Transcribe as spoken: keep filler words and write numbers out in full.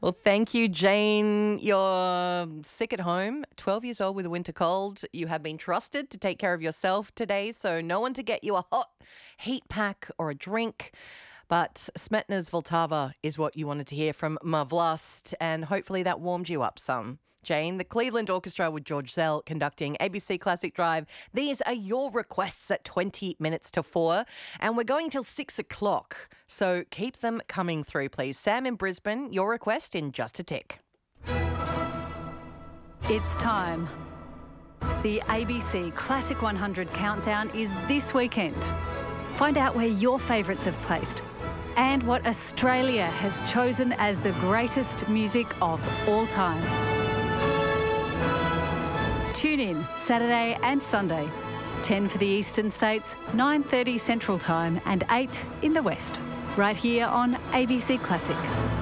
Well, thank you, Jane. You're sick at home, twelve years old with a winter cold. You have been trusted to take care of yourself today, so no one to get you a hot heat pack or a drink. But Smetna's Vltava is what you wanted to hear from Mavlast, and hopefully that warmed you up some. Jane, the Cleveland Orchestra with George Zell conducting A B C Classic Drive. These are your requests at twenty minutes to four, and we're going till six o'clock. So keep them coming through, please. Sam in Brisbane, your request in just a tick. It's time. The A B C Classic one hundred Countdown is this weekend. Find out where your favourites have placed and what Australia has chosen as the greatest music of all time. Tune in Saturday and Sunday, ten for the eastern states, nine thirty Central Time and eight in the west, right here on A B C Classic.